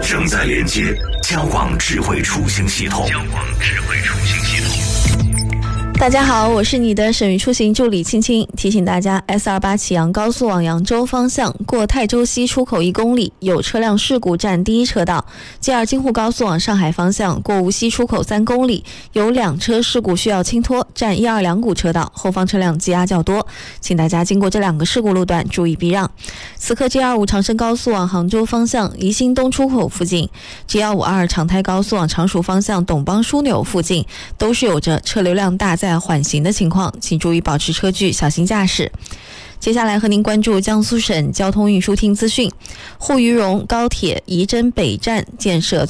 正在连接交广智慧出行系统。 大家好，我是你的省域出行助理青青，提醒大家 S28 启阳高速往扬州方向过泰州西出口1公里有车辆事故占第一车道。G2 京沪高速往上海方向过无锡出口3公里有2车事故需要清拖，占122股车道，后方车辆积压较多，请大家经过这2个事故路段注意避让。此刻 G25 长深高速往杭州方向宜兴东出口附近， G152 长台高速往常熟方向董邦枢纽附近都是有着车流量大在缓行的情况，请注意保持车距，小心驾驶。接下来和您关注江苏省交通运输厅资讯。沪渝蓉高铁仪征北站建设